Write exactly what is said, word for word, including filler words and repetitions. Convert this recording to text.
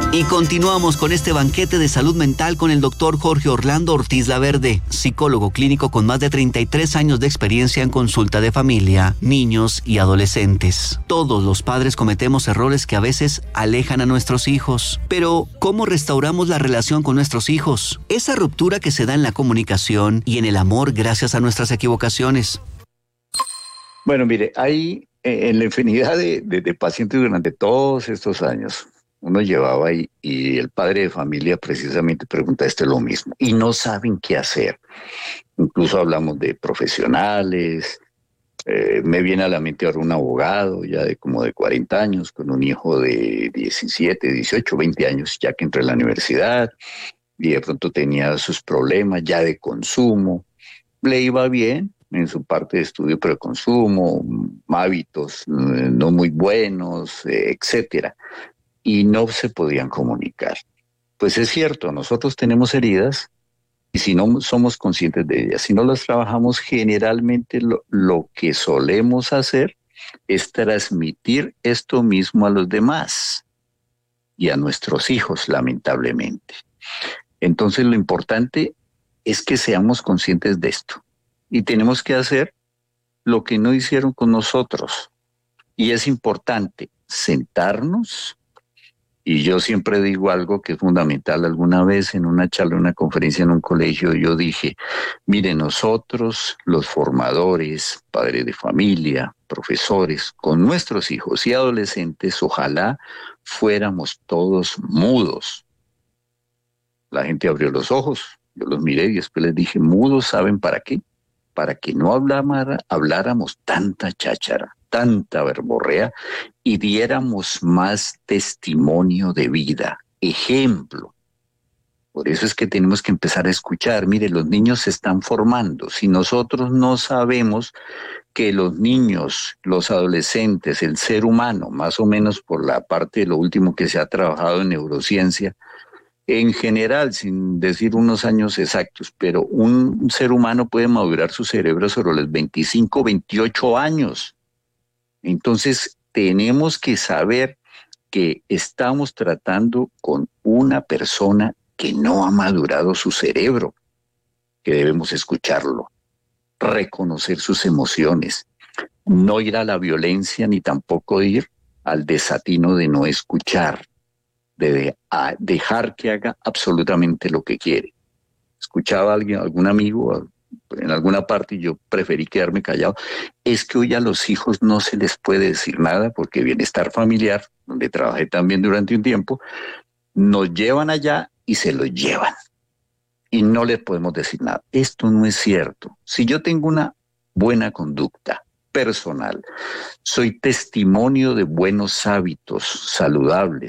Y continuamos con este banquete de salud mental con el doctor Jorge Orlando Ortiz Laverde, psicólogo clínico con más de treinta y tres años de experiencia en consulta de familia, niños y adolescentes. Todos los padres cometemos errores que a veces alejan a nuestros hijos. Pero, ¿cómo restauramos la relación con nuestros hijos? Esa ruptura que se da en la comunicación y en el amor gracias a nuestras equivocaciones. Bueno, mire, hay eh, en la infinidad de, de, de pacientes durante todos estos años, uno llevaba y, y el padre de familia precisamente pregunta esto es lo mismo y no saben qué hacer. Incluso hablamos de profesionales, eh, me viene a la mente ahora un abogado ya de como de cuarenta años con un hijo de diecisiete, dieciocho, veinte años ya que entró a la universidad y de pronto tenía sus problemas ya de consumo, le iba bien en su parte de estudio, pero consumo, hábitos eh, no muy buenos, eh, etcétera. Y no se podían comunicar. Pues es cierto, nosotros tenemos heridas y si no somos conscientes de ellas, si no las trabajamos, generalmente lo, lo que solemos hacer es transmitir esto mismo a los demás y a nuestros hijos, lamentablemente. Entonces lo importante es que seamos conscientes de esto y tenemos que hacer lo que no hicieron con nosotros. Y es importante sentarnos. Y yo siempre digo algo que es fundamental. Alguna vez en una charla, en una conferencia en un colegio, yo dije, mire, nosotros los formadores, padres de familia, profesores, con nuestros hijos y adolescentes, ojalá fuéramos todos mudos. La gente abrió los ojos, yo los miré y después les dije, mudos, ¿saben para qué? Para que no hablara, habláramos tanta cháchara, tanta verborrea y diéramos más testimonio de vida, ejemplo. Por eso es que tenemos que empezar a escuchar. Mire, los niños se están formando. Si nosotros no sabemos que los niños, los adolescentes, el ser humano, más o menos por la parte de lo último que se ha trabajado en neurociencia, en general, sin decir unos años exactos, pero un ser humano puede madurar su cerebro sobre los veinticinco, veintiocho años. Entonces, tenemos que saber que estamos tratando con una persona que no ha madurado su cerebro, que debemos escucharlo, reconocer sus emociones, no ir a la violencia ni tampoco ir al desatino de no escuchar, de, de a dejar que haga absolutamente lo que quiere. Escuchaba a alguien, algún amigo en alguna parte y yo preferí quedarme callado. Es que hoy a los hijos no se les puede decir nada porque Bienestar Familiar, donde trabajé también durante un tiempo, nos llevan allá y se los llevan. Y no les podemos decir nada. Esto no es cierto. Si yo tengo una buena conducta personal, soy testimonio de buenos hábitos saludables,